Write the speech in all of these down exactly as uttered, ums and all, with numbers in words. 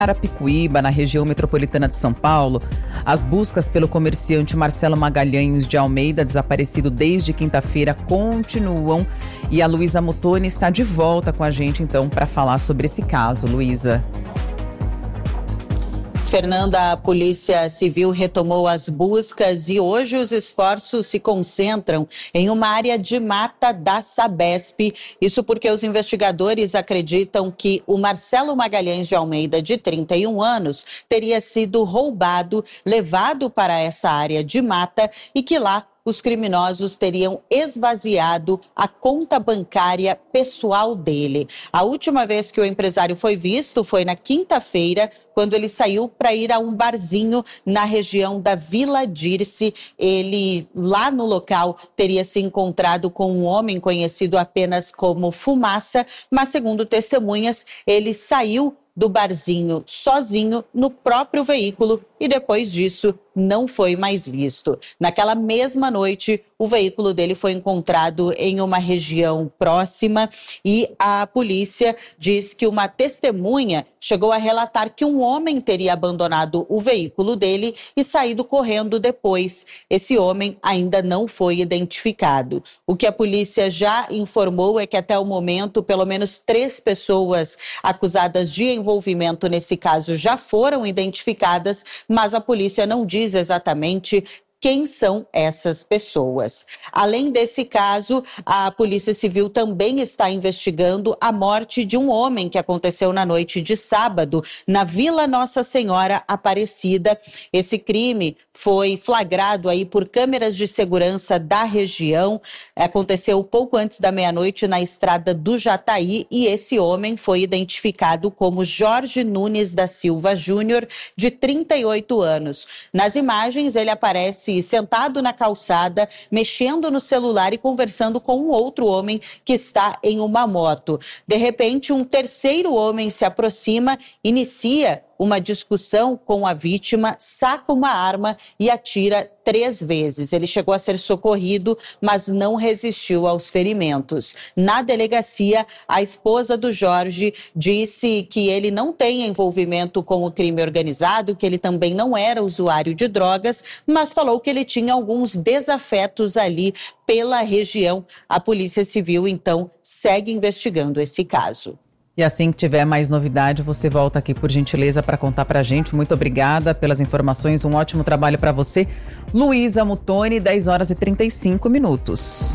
Carapicuíba, na região metropolitana de São Paulo, as buscas pelo comerciante Marcelo Magalhães de Almeida, desaparecido desde quinta-feira, continuam. E a Luísa Muttoni está de volta com a gente, então, para falar sobre esse caso. Luísa. Fernanda, a Polícia Civil retomou as buscas e hoje os esforços se concentram em uma área de mata da Sabesp. Isso porque os investigadores acreditam que o Marcelo Magalhães de Almeida, de trinta e um anos, teria sido roubado, levado para essa área de mata e que lá os criminosos teriam esvaziado a conta bancária pessoal dele. A última vez que o empresário foi visto foi na quinta-feira, quando ele saiu para ir a um barzinho na região da Vila Dirce. Ele, lá no local, teria se encontrado com um homem conhecido apenas como Fumaça, mas, segundo testemunhas, ele saiu do barzinho sozinho no próprio veículo e depois disso não foi mais visto. Naquela mesma noite, o veículo dele foi encontrado em uma região próxima e a polícia diz que uma testemunha chegou a relatar que um homem teria abandonado o veículo dele e saído correndo depois. Esse homem ainda não foi identificado. O que a polícia já informou é que até o momento, pelo menos três pessoas acusadas de envolvimento nesse caso já foram identificadas, mas a polícia não diz exatamente quem são essas pessoas. Além desse caso, a Polícia Civil também está investigando a morte de um homem que aconteceu na noite de sábado na Vila Nossa Senhora Aparecida. Esse crime foi flagrado aí por câmeras de segurança da região. Aconteceu pouco antes da meia-noite na estrada do Jataí e esse homem foi identificado como Jorge Nunes da Silva Júnior, de trinta e oito anos. Nas imagens, ele aparece sentado na calçada, mexendo no celular e conversando com um outro homem que está em uma moto. De repente, um terceiro homem se aproxima, inicia uma discussão com a vítima, saca uma arma e atira três vezes. Ele chegou a ser socorrido, mas não resistiu aos ferimentos. Na delegacia, a esposa do Jorge disse que ele não tem envolvimento com o crime organizado, que ele também não era usuário de drogas, mas falou que ele tinha alguns desafetos ali pela região. A Polícia Civil, então, segue investigando esse caso. E assim que tiver mais novidade, você volta aqui, por gentileza, para contar pra gente. Muito obrigada pelas informações, um ótimo trabalho para você. Luísa Muttoni, dez horas e trinta e cinco minutos.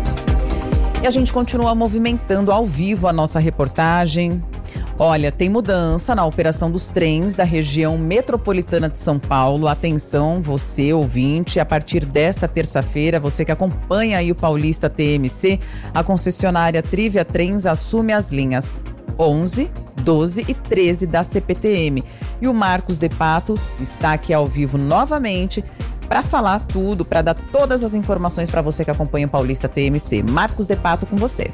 E a gente continua movimentando ao vivo a nossa reportagem. Olha, tem mudança na operação dos trens da região metropolitana de São Paulo. Atenção, você ouvinte, a partir desta terça-feira, você que acompanha aí o Paulista T M C, a concessionária Trivia Trens assume as linhas onze, doze e treze da C P T M. E o Marcos De Pato está aqui ao vivo novamente para falar tudo, para dar todas as informações para você que acompanha o Paulista T M C. Marcos De Pato, com você.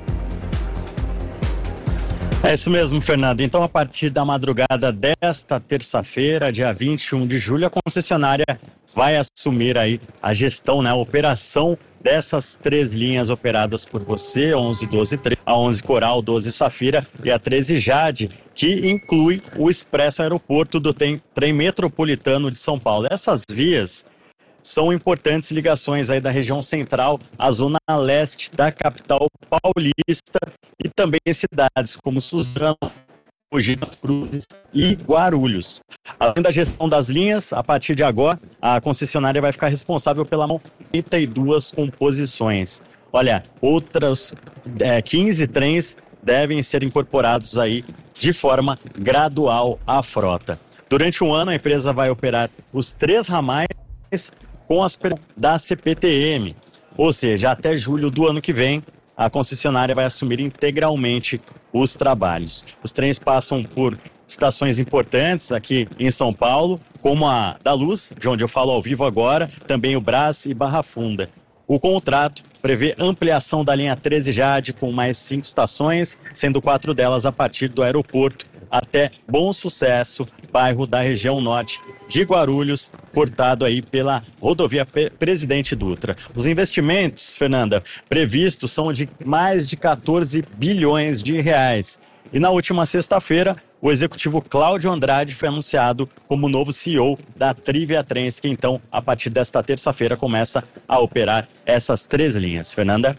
É isso mesmo, Fernando. Então, a partir da madrugada desta terça-feira, dia vinte e um de julho, a concessionária vai assumir aí a gestão, né, a operação dessas três linhas operadas por você, onze, doze, treze, a onze Coral, doze Safira e a treze Jade, que inclui o Expresso Aeroporto do trem, trem metropolitano de São Paulo. Essas vias são importantes ligações aí da região central à zona leste da capital paulista e também em cidades como Suzano, Mogi das Cruzes e Guarulhos. Além da gestão das linhas, a partir de agora, a concessionária vai ficar responsável pela trinta e duas composições. Olha, outros é, quinze trens devem ser incorporados aí de forma gradual à frota. Durante um ano, a empresa vai operar os três ramais com as da C P T M, ou seja, até julho do ano que vem, a concessionária vai assumir integralmente os trabalhos. Os trens passam por estações importantes aqui em São Paulo, como a da Luz, de onde eu falo ao vivo agora, também o Brás e Barra Funda. O contrato prevê ampliação da linha treze Jade com mais cinco estações, sendo quatro delas a partir do aeroporto até Bom Sucesso, bairro da região norte de Guarulhos, cortado aí pela rodovia Presidente Dutra. Os investimentos, Fernanda, previstos são de mais de quatorze bilhões de reais. E na última sexta-feira, o executivo Cláudio Andrade foi anunciado como novo C E O da Triviatranz, que então, a partir desta terça-feira, começa a operar essas três linhas. Fernanda?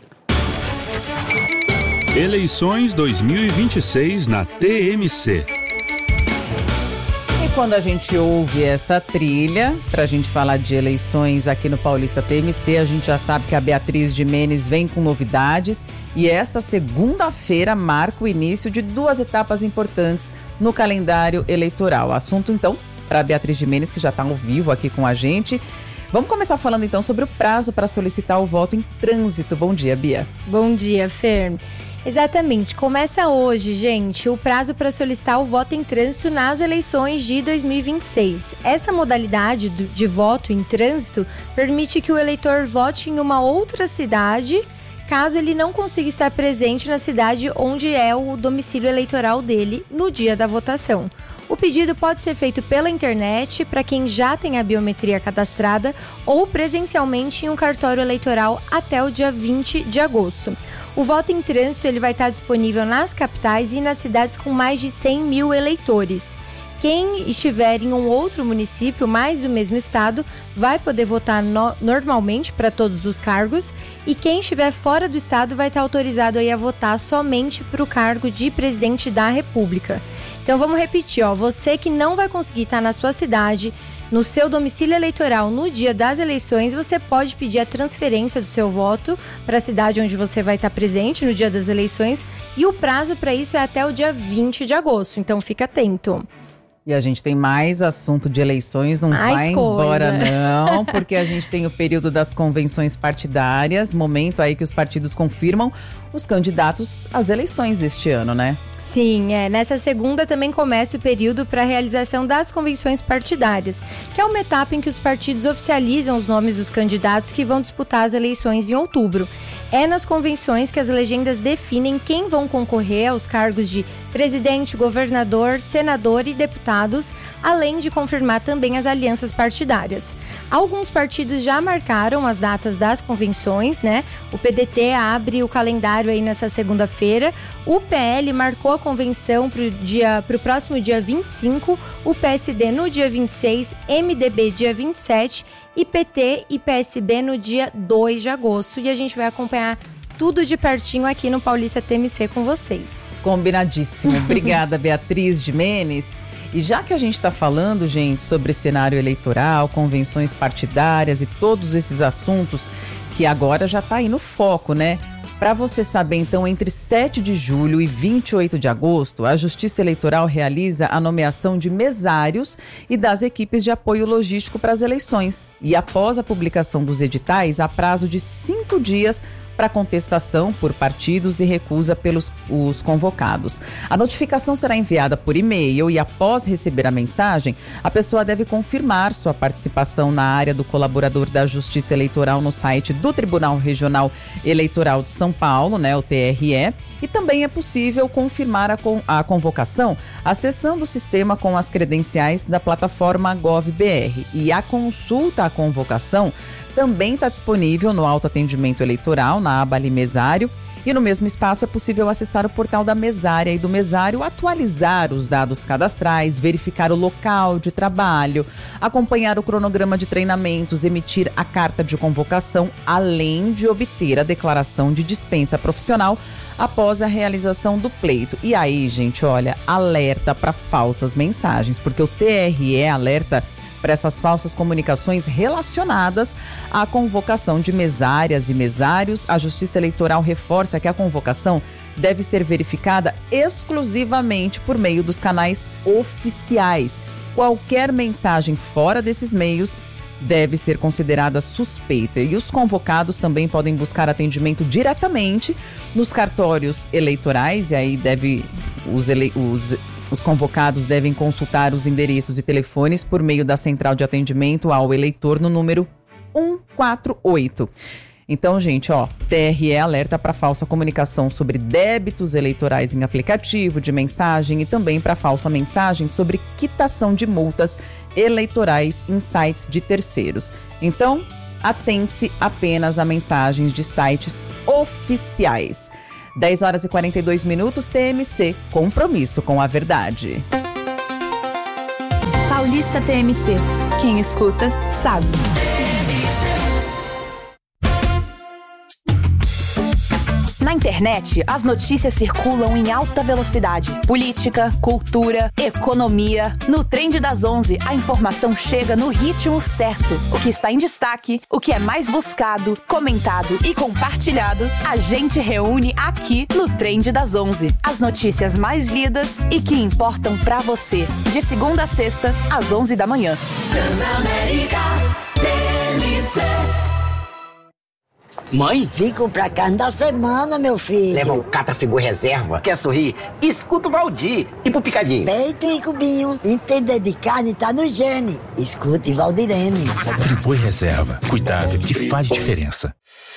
Eleições dois mil e vinte e seis na T M C. E quando a gente ouve essa trilha, para a gente falar de eleições aqui no Paulista T M C, a gente já sabe que a Beatriz Gimenez vem com novidades e esta segunda-feira marca o início de duas etapas importantes no calendário eleitoral. Assunto, então, para a Beatriz Gimenez, que já está ao vivo aqui com a gente. Vamos começar falando, então, sobre o prazo para solicitar o voto em trânsito. Bom dia, Bia. Bom dia, Fer. Exatamente, começa hoje, gente, o prazo para solicitar o voto em trânsito nas eleições de dois mil e vinte e seis. Essa modalidade de voto em trânsito permite que o eleitor vote em uma outra cidade, caso ele não consiga estar presente na cidade onde é o domicílio eleitoral dele no dia da votação. O pedido pode ser feito pela internet para quem já tem a biometria cadastrada ou presencialmente em um cartório eleitoral até o dia vinte de agosto. O voto em trânsito ele vai estar disponível nas capitais e nas cidades com mais de cem mil eleitores. Quem estiver em um outro município, mais do mesmo estado, vai poder votar no, normalmente para todos os cargos, e quem estiver fora do estado vai estar autorizado aí a votar somente para o cargo de presidente da República. Então vamos repetir, ó, você que não vai conseguir estar na sua cidade, no seu domicílio eleitoral no dia das eleições, você pode pedir a transferência do seu voto para a cidade onde você vai estar presente no dia das eleições, e o prazo para isso é até o dia vinte de agosto, então fica atento. E a gente tem mais assunto de eleições, não mais vai coisa. embora não, porque a gente tem o período das convenções partidárias, momento aí que os partidos confirmam os candidatos às eleições deste ano, né? Sim, é. Nessa segunda também começa o período para a realização das convenções partidárias, que é uma etapa em que os partidos oficializam os nomes dos candidatos que vão disputar as eleições em outubro. É nas convenções que as legendas definem quem vão concorrer aos cargos de presidente, governador, senador e deputados, além de confirmar também as alianças partidárias. Alguns partidos já marcaram as datas das convenções, né? O P D T abre o calendário aí nessa segunda-feira, o P L marcou a convenção para o dia, para o próximo dia vinte e cinco, o P S D no dia vinte e seis, M D B dia vinte e sete e P T e P S B no dia dois de agosto. E a gente vai acompanhar tudo de pertinho aqui no Paulista T M C com vocês. Combinadíssimo. Obrigada, Beatriz Gimenez. E já que a gente está falando, gente, sobre cenário eleitoral, convenções partidárias e todos esses assuntos que agora já está aí no foco, né? Para você saber, então, entre sete de julho e vinte e oito de agosto, a Justiça Eleitoral realiza a nomeação de mesários e das equipes de apoio logístico para as eleições. E após a publicação dos editais, há prazo de cinco dias para contestação por partidos e recusa pelos os convocados. A notificação será enviada por e-mail e, após receber a mensagem, a pessoa deve confirmar sua participação na área do colaborador da Justiça Eleitoral no site do Tribunal Regional Eleitoral de São Paulo, né, o T R E, e também é possível confirmar a, con- a convocação acessando o sistema com as credenciais da plataforma GovBR. E a consulta à convocação também está disponível no autoatendimento eleitoral, na aba ali Mesário, e no mesmo espaço é possível acessar o portal da mesária e do mesário, atualizar os dados cadastrais, verificar o local de trabalho, acompanhar o cronograma de treinamentos, emitir a carta de convocação, além de obter a declaração de dispensa profissional após a realização do pleito. E aí, gente, olha, alerta para falsas mensagens, porque o T R E alerta para essas falsas comunicações relacionadas à convocação de mesárias e mesários. A Justiça Eleitoral reforça que a convocação deve ser verificada exclusivamente por meio dos canais oficiais. Qualquer mensagem fora desses meios deve ser considerada suspeita, e os convocados também podem buscar atendimento diretamente nos cartórios eleitorais, e aí deve os, ele, os Os convocados devem consultar os endereços e telefones por meio da central de atendimento ao eleitor no número um quatro oito. Então, gente, ó, T R E alerta para falsa comunicação sobre débitos eleitorais em aplicativo de mensagem e também para falsa mensagem sobre quitação de multas eleitorais em sites de terceiros. Então, atente-se apenas a mensagens de sites oficiais. dez horas e quarenta e dois minutos, T M C, compromisso com a verdade. Paulista T M C. Quem escuta, sabe. Na internet, as notícias circulam em alta velocidade. Política, cultura, economia. No Trend das onze, a informação chega no ritmo certo. O que está em destaque, o que é mais buscado, comentado e compartilhado, a gente reúne aqui no Trend das onze. As notícias mais lidas e que importam pra você. De segunda a sexta, às onze da manhã. Transamérica T M C. Mãe? Fico pra carne da semana, meu filho. Leva um Catrafigor reserva. Quer sorrir? Escuta o Valdir. E pro picadinho? Peito e cubinho. Entender de carne tá no gene. Escute Valdirene. Friboi reserva. Cuidado que faz diferença.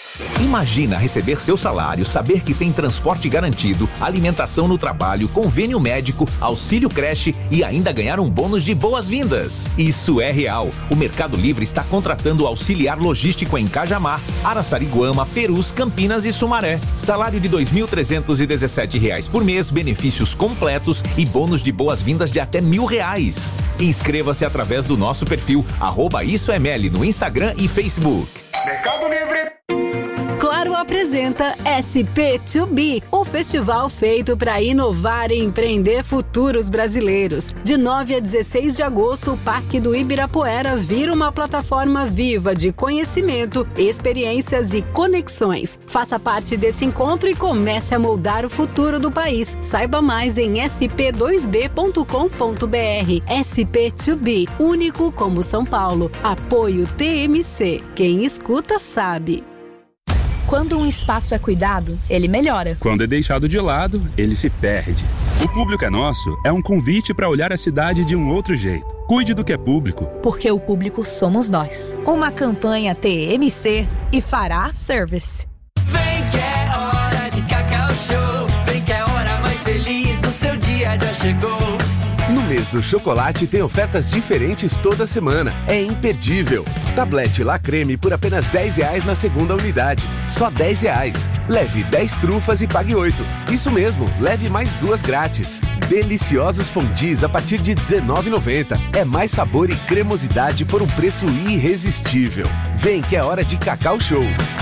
Imagina receber seu salário, saber que tem transporte garantido, alimentação no trabalho, convênio médico, auxílio creche e ainda ganhar um bônus de boas-vindas. Isso é real. O Mercado Livre está contratando auxiliar logístico em Cajamar, Araçariguama, Perus, Campinas e Sumaré. Salário de dois mil trezentos e dezessete reais por mês, benefícios completos e bônus de boas-vindas de até mil reais. Inscreva-se através do nosso perfil arroba Isso é Meli no Instagram e Facebook. Mercado Livre. Claro apresenta S P dois B, o festival feito para inovar e empreender futuros brasileiros. De nove a dezesseis de agosto, o Parque do Ibirapuera vira uma plataforma viva de conhecimento, experiências e conexões. Faça parte desse encontro e comece a moldar o futuro do país. Saiba mais em s p dois b ponto com ponto b r. S P dois B, único como São Paulo. Apoio T M C. Quem escuta sabe. Quando um espaço é cuidado, ele melhora. Quando é deixado de lado, ele se perde. O Público é Nosso é um convite para olhar a cidade de um outro jeito. Cuide do que é público. Porque o público somos nós. Uma campanha T M C e Fará Service. Vem que é hora de Cacau Show. Vem que é a hora mais feliz do seu dia já chegou. No mês do chocolate tem ofertas diferentes toda semana. É imperdível. Tablete La Creme por apenas dez reais na segunda unidade. Só dez reais. Leve dez trufas e pague oito. Isso mesmo, leve mais duas grátis. Deliciosos fondis a partir de dezenove reais e noventa centavos. É mais sabor e cremosidade por um preço irresistível. Vem que é hora de Cacau Show.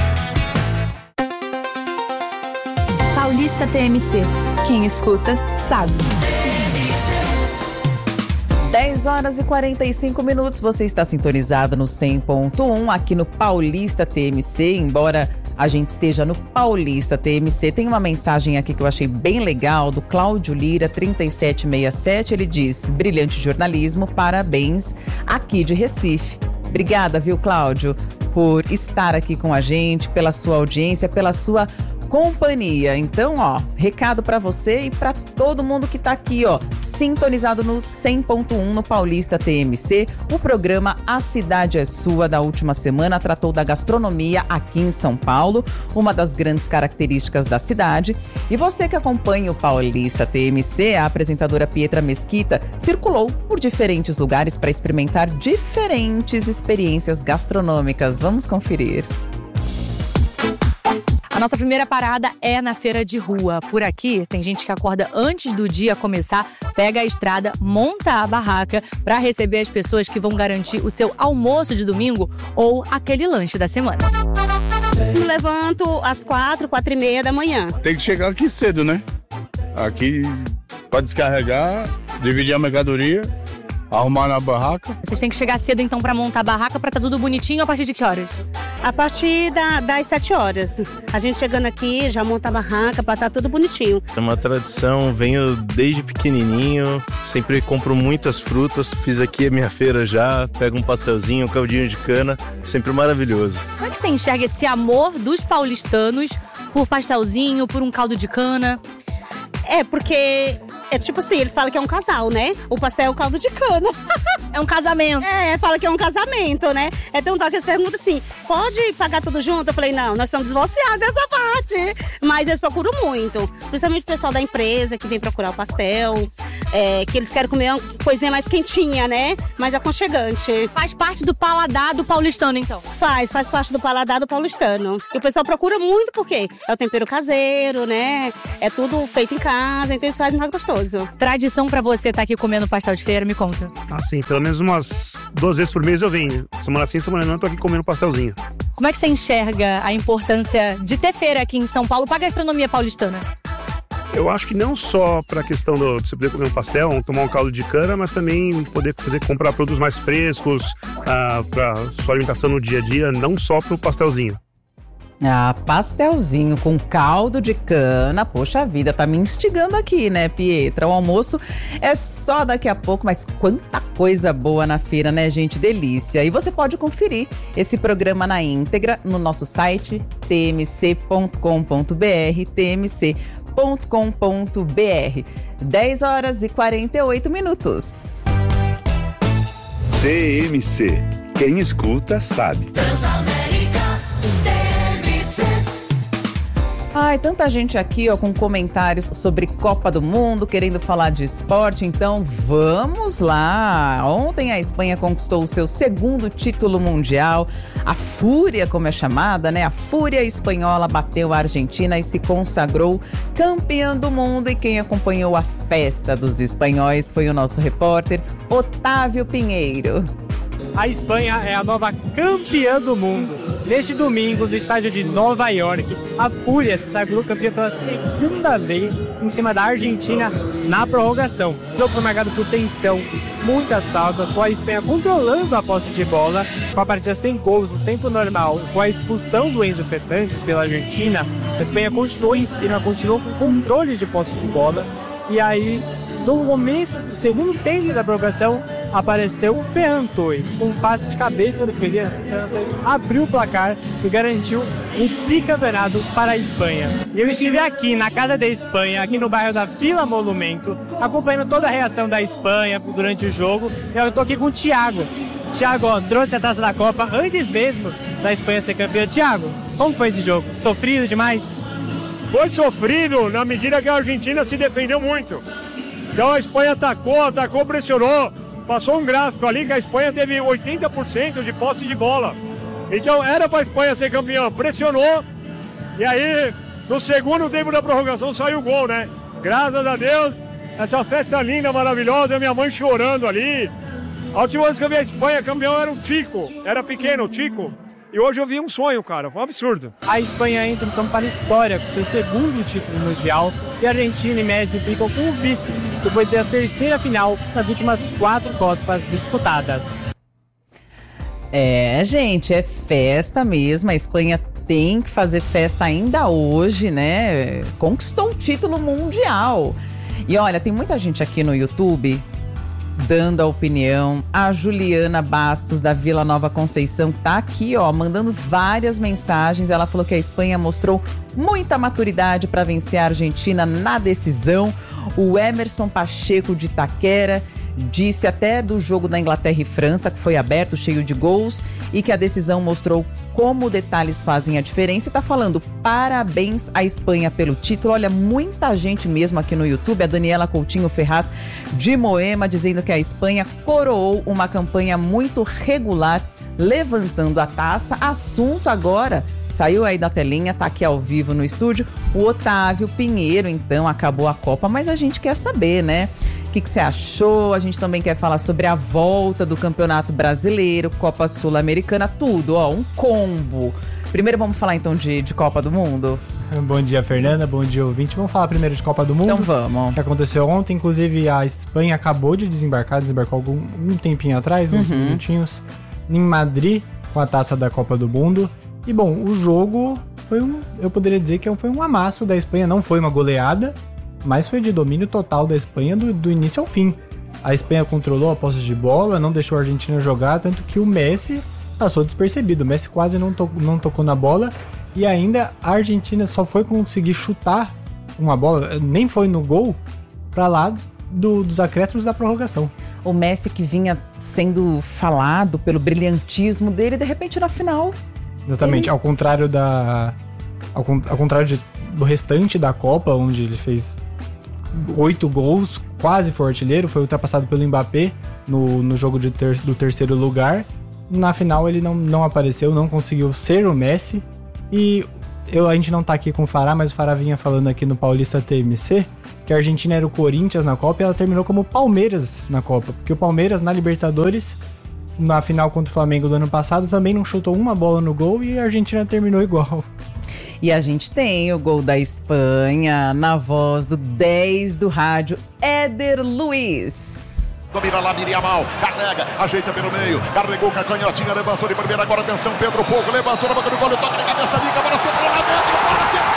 Paulista T M C. Quem escuta, sabe. dez horas e quarenta e cinco minutos, você está sintonizado no cem ponto um, aqui no Paulista T M C, embora a gente esteja no Paulista T M C, tem uma mensagem aqui que eu achei bem legal, do Cláudio Lira, trinta e sete sessenta e sete, ele diz: brilhante jornalismo, parabéns, aqui de Recife. Obrigada, viu, Cláudio, por estar aqui com a gente, pela sua audiência, pela sua companhia. Então, ó, recado pra você e pra todo mundo que tá aqui, ó, sintonizado no cem ponto um no Paulista T M C. O programa A Cidade é Sua da última semana tratou da gastronomia aqui em São Paulo, uma das grandes características da cidade. E você que acompanha o Paulista T M C, a apresentadora Pietra Mesquita circulou por diferentes lugares para experimentar diferentes experiências gastronômicas. Vamos conferir. A nossa primeira parada é na feira de rua. Por aqui, tem gente que acorda antes do dia começar, pega a estrada, monta a barraca para receber as pessoas que vão garantir o seu almoço de domingo ou aquele lanche da semana. Eu levanto às quatro, quatro e meia da manhã. Tem que chegar aqui cedo, né? Aqui para descarregar, dividir a mercadoria, arrumar na barraca. Vocês têm que chegar cedo então para montar a barraca para estar tudo bonitinho. A partir de que horas? A partir da, das sete horas. A gente chegando aqui, já monta a barraca para estar tudo bonitinho. É uma tradição, venho desde pequenininho, sempre compro muitas frutas, fiz aqui a minha feira já, pego um pastelzinho, um caldinho de cana, sempre maravilhoso. Como é que você enxerga esse amor dos paulistanos por pastelzinho, por um caldo de cana? É, porque é tipo assim, eles falam que é um casal, né? O pastel é o caldo de cana. É um casamento. É, fala que é um casamento, né? É tão tal que eles perguntam assim, pode pagar tudo junto? Eu falei, não, nós estamos divorciados dessa parte. Mas eles procuram muito. Principalmente o pessoal da empresa que vem procurar o pastel. é, que eles querem comer uma coisinha mais quentinha, né? Mais aconchegante. Faz parte do paladar do paulistano, então? Faz, faz parte do paladar do paulistano. E o pessoal procura muito porque é o tempero caseiro, né? É tudo feito em casa, então isso faz mais gostoso. Tradição pra você estar aqui comendo pastel de feira, me conta. Ah, sim, pelo menos umas duas vezes por mês eu venho. Semana sim, semana não, eu tô aqui comendo pastelzinho. Como é que você enxerga a importância de ter feira aqui em São Paulo para a gastronomia paulistana? Eu acho que não só para a questão de você poder comer um pastel, tomar um caldo de cana, mas também poder fazer, comprar produtos mais frescos ah, para sua alimentação no dia a dia, não só para o pastelzinho. Ah, pastelzinho com caldo de cana, poxa vida, tá me instigando aqui, né, Pietra? O almoço é só daqui a pouco, mas quanta coisa boa na feira, né, gente? Delícia! E você pode conferir esse programa na íntegra no nosso site t m c ponto com ponto b r, t m c ponto com ponto b r. dez horas e quarenta e oito minutos. T M C. Quem escuta sabe. Ai, tanta gente aqui, ó, com comentários sobre Copa do Mundo, querendo falar de esporte, então vamos lá. Ontem a Espanha conquistou o seu segundo título mundial. A Fúria, como é chamada, né? A Fúria espanhola bateu a Argentina e se consagrou campeã do mundo. E quem acompanhou a festa dos espanhóis foi o nosso repórter Otávio Pinheiro. A Espanha é a nova campeã do mundo. Neste domingo, no estádio de Nova York, a Fúria se sagrou campeã pela segunda vez em cima da Argentina na prorrogação. O jogo foi marcado por tensão, muitas faltas, com a Espanha controlando a posse de bola, com a partida sem gols no tempo normal, com a expulsão do Enzo Fernandes pela Argentina. A Espanha continuou em cima, continuou com controle de posse de bola, e aí, no começo do segundo tempo da prorrogação, apareceu o Ferran Torres, com um passe de cabeça do Ferran Torres, abriu o placar e garantiu o bicampeonato para a Espanha. E eu estive aqui na Casa da Espanha, aqui no bairro da Vila Monumento, acompanhando toda a reação da Espanha durante o jogo. E eu estou aqui com o Thiago. Thiago, ó, trouxe a taça da Copa antes mesmo da Espanha ser campeã. Thiago, como foi esse jogo? Sofrido demais? Foi sofrido na medida que a Argentina se defendeu muito. Então a Espanha atacou, atacou, pressionou. Passou um gráfico ali que a Espanha teve oitenta por cento de posse de bola. Então era para a Espanha ser campeã, pressionou. E aí, no segundo tempo da prorrogação, saiu o gol, né? Graças a Deus, essa festa linda, maravilhosa, minha mãe chorando ali. A última vez que eu vi a Espanha campeão era o Tico, era pequeno, o Tico. E hoje eu vi um sonho, cara, foi um absurdo. A Espanha entra no campo para a história com seu segundo título mundial e a Argentina e Messi ficam com o vice depois da terceira final nas últimas quatro Copas disputadas. É, gente, é festa mesmo, a Espanha tem que fazer festa ainda hoje, né? Conquistou o título mundial. E olha, tem muita gente aqui no YouTube dando a opinião. A Juliana Bastos, da Vila Nova Conceição, tá aqui, ó, mandando várias mensagens. Ela falou que a Espanha mostrou muita maturidade para vencer a Argentina na decisão. O Emerson Pacheco, de Itaquera, disse até do jogo da Inglaterra e França, que foi aberto, cheio de gols, e que a decisão mostrou como detalhes fazem a diferença. E tá falando parabéns à Espanha pelo título. Olha, muita gente mesmo aqui no YouTube. A Daniela Coutinho Ferraz, de Moema, dizendo que a Espanha coroou uma campanha muito regular, levantando a taça. Assunto agora, saiu aí da telinha, tá aqui ao vivo no estúdio, o Otávio Pinheiro. Então, acabou a Copa, mas a gente quer saber, né? O que, que você achou? A gente também quer falar sobre a volta do Campeonato Brasileiro, Copa Sul-Americana, tudo, ó, um combo. Primeiro vamos falar então de, de Copa do Mundo? Bom dia, Fernanda, bom dia, ouvinte. Vamos falar primeiro de Copa do Mundo? Então vamos. Que aconteceu ontem, inclusive a Espanha acabou de desembarcar, desembarcou algum um tempinho atrás, uns uhum. minutinhos, em Madrid, com a taça da Copa do Mundo. E bom, o jogo foi um, eu poderia dizer que foi um amasso da Espanha, não foi uma goleada, mas foi de domínio total da Espanha do, do início ao fim. A Espanha controlou a posse de bola, não deixou a Argentina jogar, tanto que o Messi passou despercebido. O Messi quase não, to- não tocou na bola e ainda a Argentina só foi conseguir chutar uma bola, nem foi no gol, para lá do, dos acréscimos da prorrogação. O Messi que vinha sendo falado pelo brilhantismo dele, de repente na final... Exatamente, ele... ao contrário da... Ao, ao contrário de, do restante da Copa, onde ele fez oito gols, quase foi artilheiro, foi ultrapassado pelo Mbappé no, no jogo de ter, do terceiro lugar. Na final ele não, não apareceu, não conseguiu ser o Messi. E eu, a gente não tá aqui com o Fará, mas o Fará vinha falando aqui no Paulista T M C que a Argentina era o Corinthians na Copa e ela terminou como Palmeiras na Copa. Porque o Palmeiras na Libertadores, na final contra o Flamengo do ano passado, também não chutou uma bola no gol e a Argentina terminou igual. E a gente tem o gol da Espanha na voz do dez do rádio, Éder Luiz. Domina lá, Miriamal, carrega, ajeita pelo meio, carregou com a canhotinha, levantou de primeira, agora atenção, Pedro Pouco, levantou na boca do gol, toca de cabeça, liga, bola soprou lá dentro, bola que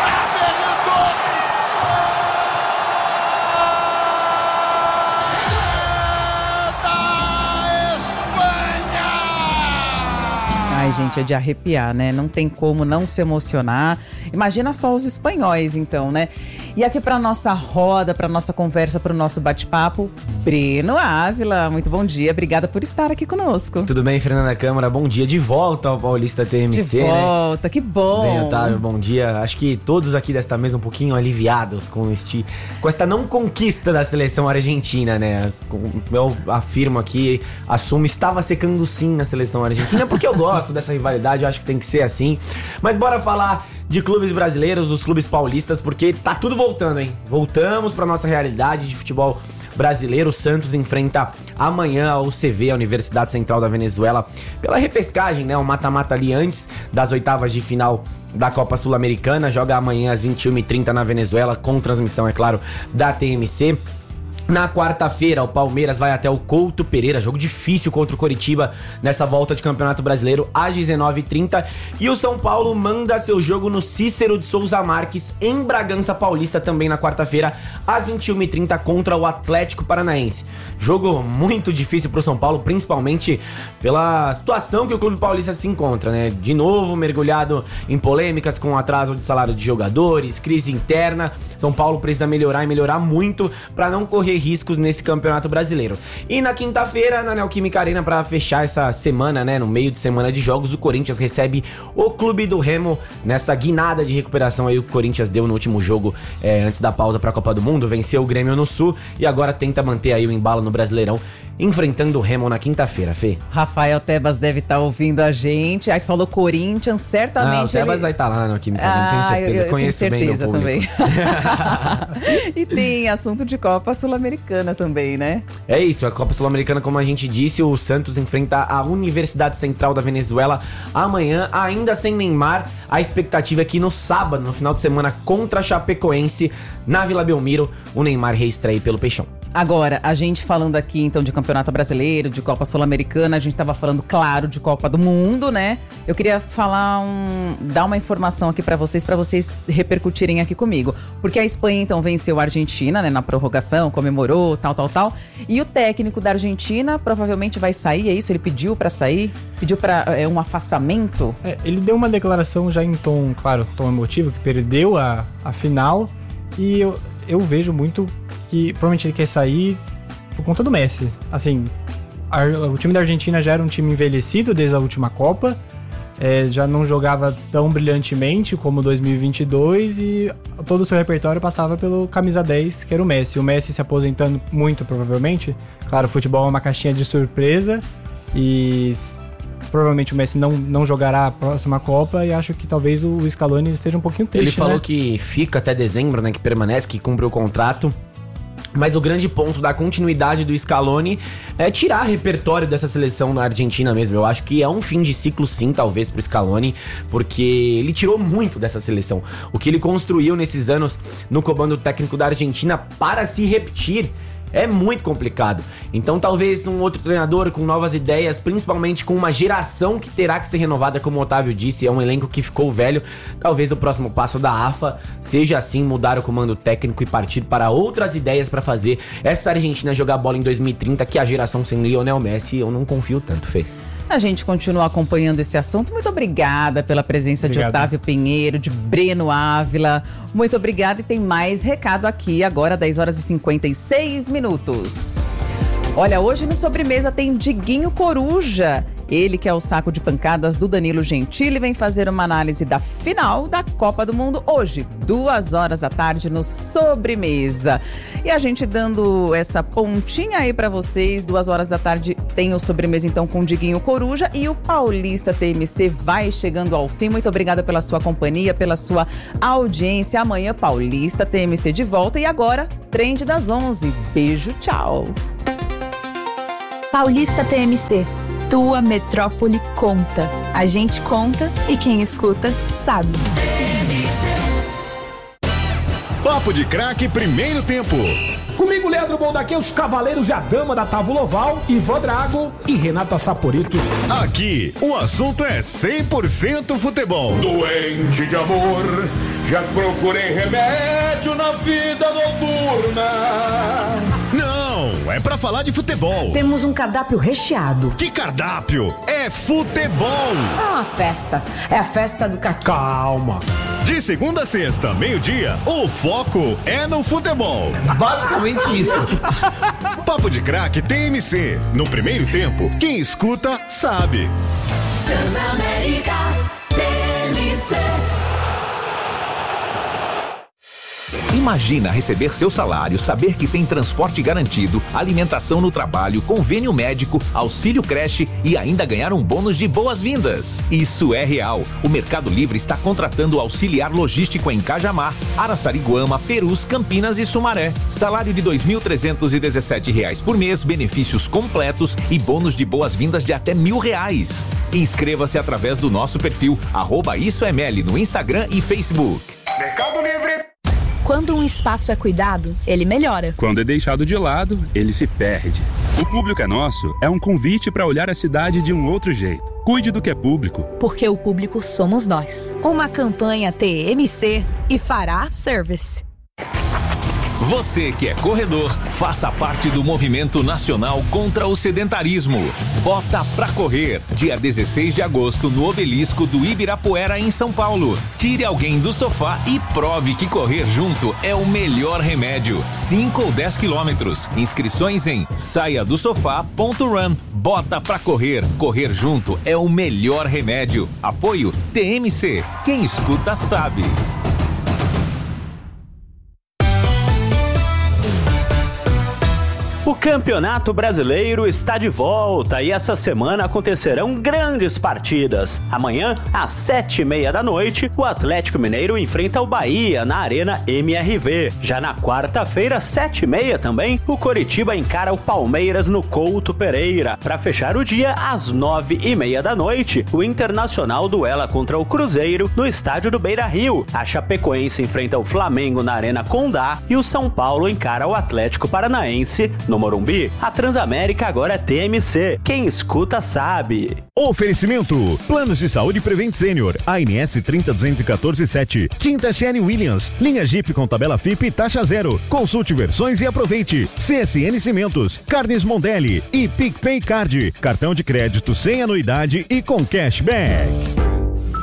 Ai, gente, é de arrepiar, né? Não tem como não se emocionar. Imagina só os espanhóis, então, né? E aqui para nossa roda, para nossa conversa, para o nosso bate-papo, Breno Ávila. Muito bom dia, obrigada por estar aqui conosco. Tudo bem, Fernanda Câmara? Bom dia, de volta ao Paulista T M C, de volta, né? Que bom. Bem, Otávio, bom dia. Acho que todos aqui desta mesa um pouquinho aliviados com, este, com esta não conquista da seleção argentina, né? Eu afirmo aqui, assumo, estava secando sim na seleção argentina, porque eu gosto dessa rivalidade, eu acho que tem que ser assim. Mas bora falar de clubes brasileiros, dos clubes paulistas, porque tá tudo voltando, hein? Voltamos pra nossa realidade de futebol brasileiro. O Santos enfrenta amanhã a U C V, a Universidade Central da Venezuela, pela repescagem, né? O mata-mata ali antes das oitavas de final da Copa Sul-Americana. Joga amanhã às vinte e uma e trinta na Venezuela, com transmissão, é claro, da T M C. Na quarta-feira, o Palmeiras vai até o Couto Pereira, jogo difícil contra o Coritiba nessa volta de Campeonato Brasileiro, às dezenove e trinta. E o São Paulo manda seu jogo no Cícero de Souza Marques, em Bragança Paulista, também na quarta-feira, às vinte e uma e trinta, contra o Atlético Paranaense. Jogo muito difícil pro São Paulo, principalmente pela situação que o clube paulista se encontra, né? De novo, mergulhado em polêmicas com atraso de salário de jogadores, crise interna. São Paulo precisa melhorar e melhorar muito para não correr riscos nesse Campeonato Brasileiro. E na quinta-feira, na Neoquímica Arena, para fechar essa semana, né, no meio de semana de jogos, o Corinthians recebe o Clube do Remo nessa guinada de recuperação aí o Corinthians deu no último jogo é, antes da pausa para a Copa do Mundo, venceu o Grêmio no Sul e agora tenta manter aí o embalo no Brasileirão, enfrentando o Remo na quinta-feira, Fê. Rafael Tebas deve estar tá ouvindo a gente, aí falou Corinthians, certamente... Ah, o Tebas ele... vai estar tá lá na Química, ah, tenho certeza, eu, eu conheço tenho certeza bem meu público. Também. E tem assunto de Copa Sul-Americana também, né? É isso, a Copa Sul-Americana, como a gente disse, o Santos enfrenta a Universidade Central da Venezuela amanhã, ainda sem Neymar. A expectativa é que no sábado, no final de semana, contra a Chapecoense, na Vila Belmiro, o Neymar reestreie pelo Peixão. Agora, a gente falando aqui, então, de Campeonato Brasileiro, de Copa Sul-Americana, a gente tava falando, claro, de Copa do Mundo, né? Eu queria falar um... dar uma informação aqui pra vocês, pra vocês repercutirem aqui comigo. Porque a Espanha, então, venceu a Argentina, né, na prorrogação, comemorou, tal, tal, tal. E o técnico da Argentina provavelmente vai sair, é isso? Ele pediu pra sair? Pediu pra é, um afastamento? É, ele deu uma declaração já em tom, claro, tom emotivo, que perdeu a, a final. E eu, eu vejo muito... que provavelmente ele quer sair por conta do Messi. Assim, a, o time da Argentina já era um time envelhecido desde a última Copa, é, já não jogava tão brilhantemente como dois mil e vinte e dois e todo o seu repertório passava pelo camisa dez, que era o Messi. O Messi se aposentando muito, provavelmente. Claro, o futebol é uma caixinha de surpresa e provavelmente o Messi não, não jogará a próxima Copa e acho que talvez o Scaloni esteja um pouquinho triste, Ele falou, né? Que fica até dezembro, né, que permanece, que cumpre o contrato. Mas o grande ponto da continuidade do Scaloni é tirar repertório dessa seleção na Argentina mesmo. Eu acho que é um fim de ciclo sim, talvez, pro Scaloni, porque ele tirou muito dessa seleção. O que ele construiu nesses anos no comando técnico da Argentina para se repetir é muito complicado. Então talvez um outro treinador com novas ideias, principalmente com uma geração que terá que ser renovada, como o Otávio disse, é um elenco que ficou velho. Talvez o próximo passo da A F A seja assim, mudar o comando técnico e partir para outras ideias para fazer essa Argentina jogar bola em dois mil e trinta, que a geração sem Lionel Messi eu não confio tanto, Fê. A gente continua acompanhando esse assunto. Muito obrigada pela presença Obrigado. de Otávio Pinheiro, de Breno Ávila. Muito obrigada e tem mais recado aqui agora, dez horas e cinquenta e seis minutos. Olha, hoje no Sobremesa tem Diguinho Coruja Ele que é o saco de pancadas do Danilo Gentili, vem fazer uma análise da final da Copa do Mundo hoje, duas horas da tarde no Sobremesa. E a gente dando essa pontinha aí pra vocês, duas horas da tarde tem o Sobremesa então com o Diguinho Coruja e o Paulista T M C vai chegando ao fim. Muito obrigada pela sua companhia, pela sua audiência. Amanhã Paulista T M C de volta e agora Trend das onze. Beijo, tchau. Paulista T M C. Tua metrópole conta. A gente conta e quem escuta sabe. Papo de Craque, primeiro tempo. Comigo, Leandro Bondaque, os cavaleiros e a dama da Távola Oval, Ivan Drago e Renata Saporito. Aqui, o assunto é cem por cento futebol. Doente de amor, já procurei remédio na vida noturna. Não, é pra falar de futebol. Temos um cardápio recheado. Que cardápio? É futebol. É uma festa. É a festa do caqui. Calma. De segunda a sexta, meio-dia, o foco é no futebol. Basicamente isso. Papo de Craque T M C. No primeiro tempo, quem escuta sabe. Transamérica T M C. Imagina receber seu salário, saber que tem transporte garantido, alimentação no trabalho, convênio médico, auxílio creche e ainda ganhar um bônus de boas-vindas. Isso é real. O Mercado Livre está contratando auxiliar logístico em Cajamar, Araçariguama, Perus, Campinas e Sumaré. Salário de dois mil trezentos e dezessete reais por mês, benefícios completos e bônus de boas-vindas de até mil reais. Inscreva-se através do nosso perfil arroba Isso é Meli no Instagram e Facebook. Mercado Livre. Quando um espaço é cuidado, ele melhora. Quando é deixado de lado, ele se perde. O Público é Nosso é um convite para olhar a cidade de um outro jeito. Cuide do que é público. Porque o público somos nós. Uma campanha T M C e Fará Service. Você que é corredor, faça parte do movimento nacional contra o sedentarismo. Bota pra correr, dia dezesseis de agosto no Obelisco do Ibirapuera em São Paulo. Tire alguém do sofá e prove que correr junto é o melhor remédio. cinco ou dez quilômetros. Inscrições em saia do sofá ponto run. Bota pra correr, correr junto é o melhor remédio. Apoio T M C. Quem escuta sabe. O Campeonato Brasileiro está de volta e essa semana acontecerão grandes partidas. Amanhã, às sete e meia da noite, o Atlético Mineiro enfrenta o Bahia na Arena M R V. Já na quarta-feira, às sete e meia também, o Coritiba encara o Palmeiras no Couto Pereira. Para fechar o dia, às nove e meia da noite, o Internacional duela contra o Cruzeiro no estádio do Beira-Rio. A Chapecoense enfrenta o Flamengo na Arena Condá e o São Paulo encara o Atlético Paranaense no Morumbi. A Transamérica agora é T M C. Quem escuta sabe. Oferecimento: Planos de Saúde Prevent Senior, A N S trinta duzentos e quatorze sete, Tinta Sherwin Williams, linha Jeep com tabela F I P e taxa zero. Consulte versões e aproveite. C S N Cimentos, Carnes Mondelli e PicPay Card, cartão de crédito sem anuidade e com cashback.